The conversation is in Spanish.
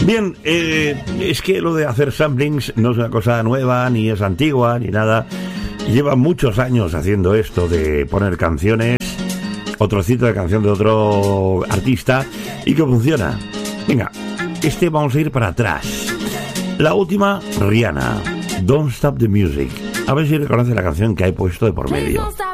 Bien, es que lo de hacer samplings no es una cosa nueva, ni es antigua, ni nada. Lleva muchos años haciendo esto de poner canciones, o trocito de canción de otro artista, y que funciona. Venga, vamos a ir para atrás. La última, Rihanna, Don't Stop the Music. A ver si reconoce la canción que he puesto de por medio.